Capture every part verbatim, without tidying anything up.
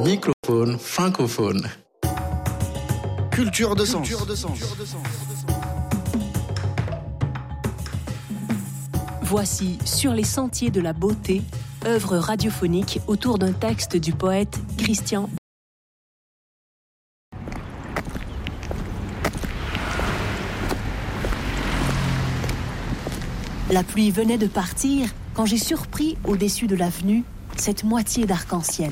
microphone francophone. Culture de sens. Culture de sens. Voici Sur les sentiers de la beauté, œuvre radiophonique autour d'un texte du poète Christian. La pluie venait de partir quand j'ai surpris au-dessus de l'avenue cette moitié d'arc-en-ciel.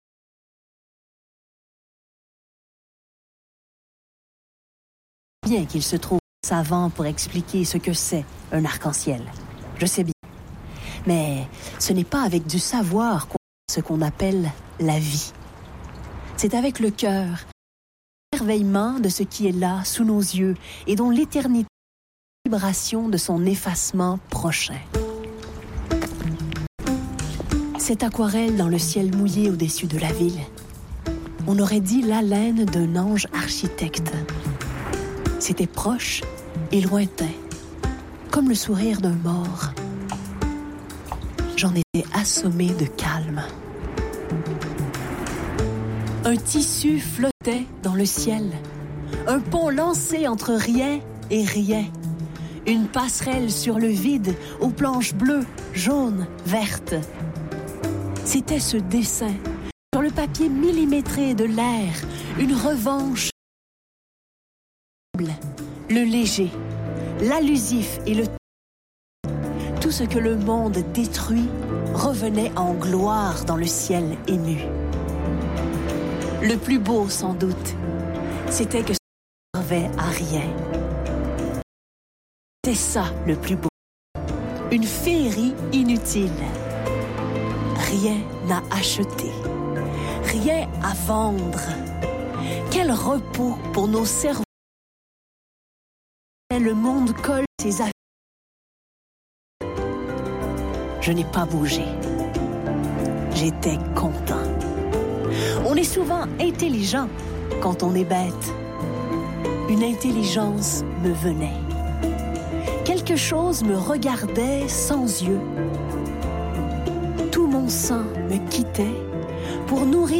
Bien qu'il se trouve savant pour expliquer ce que c'est un arc-en-ciel. Je sais bien. Mais ce n'est pas avec du savoir qu'on ce qu'on appelle la vie. C'est avec le cœur, l'émerveillement de ce qui est là sous nos yeux et dont l'éternité est la vibration de son effacement prochain. Cette aquarelle dans le ciel mouillé au-dessus de la ville, on aurait dit l'haleine d'un ange architecte. C'était proche et lointain, comme le sourire d'un mort. J'en étais assommée de calme. Un tissu flottait dans le ciel, un pont lancé entre rien et rien, une passerelle sur le vide aux planches bleues, jaunes, vertes. C'était ce dessin, sur le papier millimétré de l'air, une revanche. Le léger, l'allusif et le... Tout ce que le monde détruit revenait en gloire dans le ciel ému. Le plus beau, sans doute, c'était que ça ne servait à rien. C'était ça, le plus beau. Une féerie inutile. Rien à acheter. Rien à vendre. Quel repos pour nos cerveaux. Le monde colle ses affaires. Je n'ai pas bougé. J'étais content. On est souvent intelligent quand on est bête. Une intelligence me venait. Quelque chose me regardait sans yeux. Tout mon sang me quittait pour nourrir